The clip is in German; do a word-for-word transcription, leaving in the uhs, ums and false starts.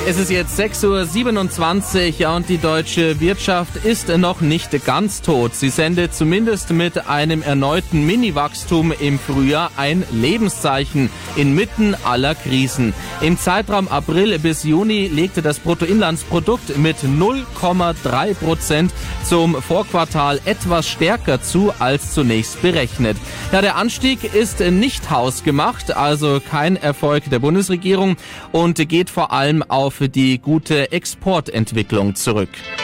Es ist jetzt sechs Uhr siebenundzwanzig, ja, und die deutsche Wirtschaft ist noch nicht ganz tot. Sie sendet zumindest mit einem erneuten Mini-Wachstum im Frühjahr ein Lebenszeichen inmitten aller Krisen. Im Zeitraum April bis Juni legte das Bruttoinlandsprodukt mit null Komma drei Prozent zum Vorquartal etwas stärker zu als zunächst berechnet. Ja, der Anstieg ist nicht hausgemacht, also kein Erfolg der Bundesregierung, und geht vor allem auf die gute Exportentwicklung zurück.